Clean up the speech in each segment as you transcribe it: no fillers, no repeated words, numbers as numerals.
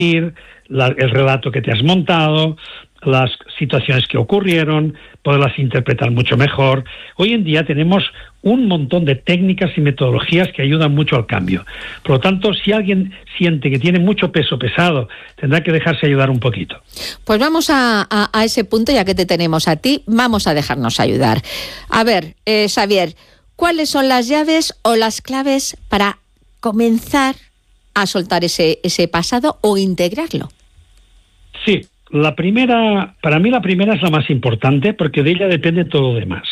el relato que te has montado, las situaciones que ocurrieron, poderlas interpretar mucho mejor. Hoy en día tenemos un montón de técnicas y metodologías que ayudan mucho al cambio. Por lo tanto, si alguien siente que tiene mucho peso pesado, tendrá que dejarse ayudar un poquito. Pues vamos a ese punto, ya que te tenemos a ti, vamos a dejarnos ayudar. A ver, Xavier, ¿cuáles son las llaves o las claves para comenzar a soltar ese pasado o integrarlo? Sí. Para mí la primera es la más importante, porque de ella depende todo lo demás.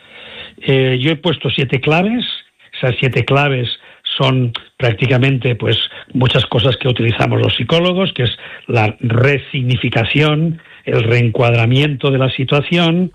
Yo he puesto 7 claves. Esas 7 claves son prácticamente pues muchas cosas que utilizamos los psicólogos, que es la resignificación, el reencuadramiento de la situación,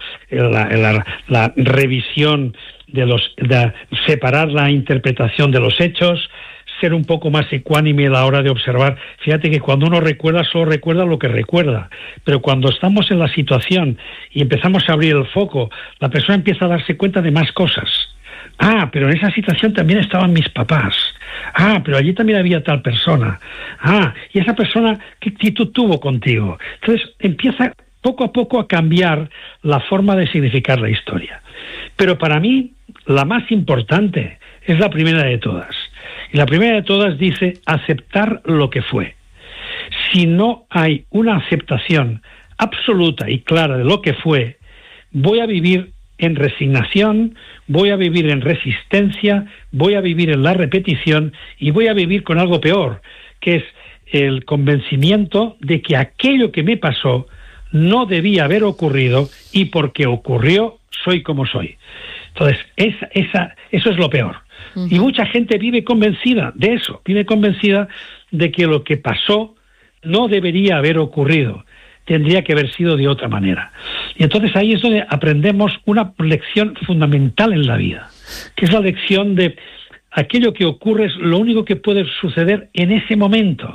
la revisión de separar la interpretación de los hechos, ser un poco más ecuánime a la hora de observar. Fíjate que cuando uno recuerda, solo recuerda lo que recuerda, pero cuando estamos en la situación y empezamos a abrir el foco, la persona empieza a darse cuenta de más cosas. Pero en esa situación también estaban mis papás. Pero allí también había tal persona. Y esa persona, ¿qué actitud tuvo contigo? Entonces empieza poco a poco a cambiar la forma de significar la historia. Pero para mí, la más importante es la primera de todas. Y la primera de todas dice aceptar lo que fue. Si no hay una aceptación absoluta y clara de lo que fue, voy a vivir en resignación, voy a vivir en resistencia, voy a vivir en la repetición y voy a vivir con algo peor, que es el convencimiento de que aquello que me pasó no debía haber ocurrido y porque ocurrió soy como soy. Entonces, eso es lo peor. Y mucha gente vive convencida de eso, vive convencida de que lo que pasó no debería haber ocurrido, tendría que haber sido de otra manera. Y entonces ahí es donde aprendemos una lección fundamental en la vida, que es la lección de aquello que ocurre es lo único que puede suceder en ese momento.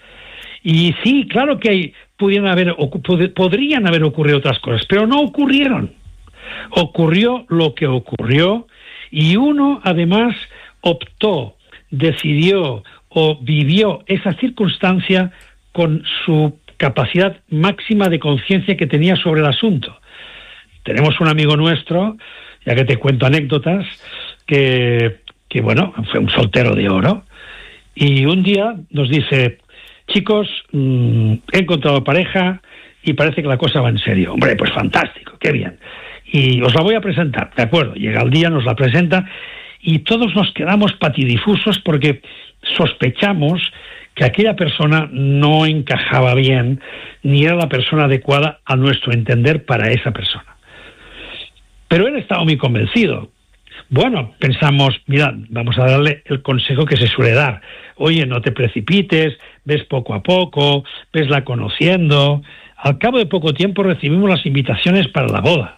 Y sí, claro que podrían haber ocurrido otras cosas, pero no ocurrieron. Ocurrió lo que ocurrió y uno además optó, decidió o vivió esa circunstancia con su capacidad máxima de conciencia que tenía sobre el asunto. Tenemos un amigo nuestro, ya que te cuento anécdotas, que bueno, fue un soltero de oro, y un día nos dice: chicos, he encontrado pareja y parece que la cosa va en serio. Hombre, pues fantástico, qué bien. Y os la voy a presentar, de acuerdo. Llega el día, nos la presenta y todos nos quedamos patidifusos porque sospechamos que aquella persona no encajaba bien ni era la persona adecuada a nuestro entender para esa persona. Pero él estaba muy convencido. Bueno, pensamos, mira, vamos a darle el consejo que se suele dar. Oye, no te precipites, ves poco a poco, vesla conociendo. Al cabo de poco tiempo recibimos las invitaciones para la boda.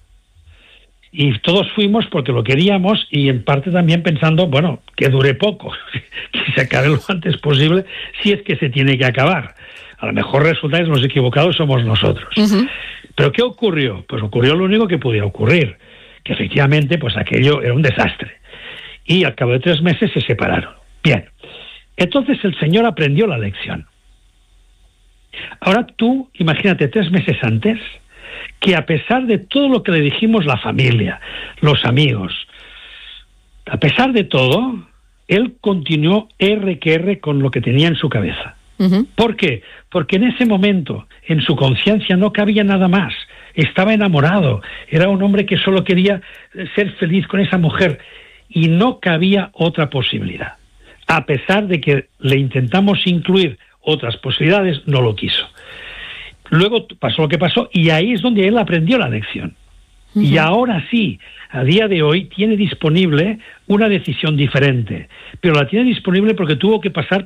Y todos fuimos porque lo queríamos y en parte también pensando, bueno, que dure poco, que se acabe lo antes posible, si es que se tiene que acabar. A lo mejor resulta que los equivocados somos nosotros. ¿Pero qué ocurrió? Pues ocurrió lo único que podía ocurrir, que efectivamente pues aquello era un desastre. Y al cabo de 3 meses se separaron. Bien, entonces el Señor aprendió la lección. Ahora tú, imagínate 3 meses antes, que a pesar de todo lo que le dijimos la familia, los amigos, a pesar de todo, él continuó R que R con lo que tenía en su cabeza. ¿Por qué? Porque en ese momento, en su conciencia no cabía nada más. Estaba enamorado, era un hombre que solo quería ser feliz con esa mujer y no cabía otra posibilidad. A pesar de que le intentamos incluir otras posibilidades, no lo quiso. Luego pasó lo que pasó y ahí es donde él aprendió la lección. Y ahora sí, a día de hoy tiene disponible una decisión diferente, pero la tiene disponible porque tuvo que pasar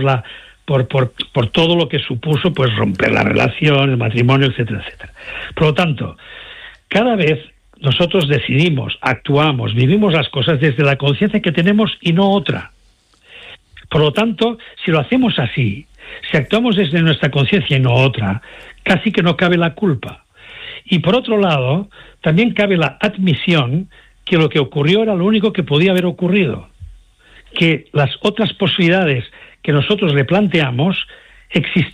por todo lo que supuso pues romper la relación, el matrimonio, etcétera, etcétera. Por lo tanto, cada vez nosotros decidimos, actuamos, vivimos las cosas desde la conciencia que tenemos y no otra. Por lo tanto, si lo hacemos así, si actuamos desde nuestra conciencia y no otra, casi que no cabe la culpa. Y por otro lado, también cabe la admisión que lo que ocurrió era lo único que podía haber ocurrido, que las otras posibilidades que nosotros le planteamos existían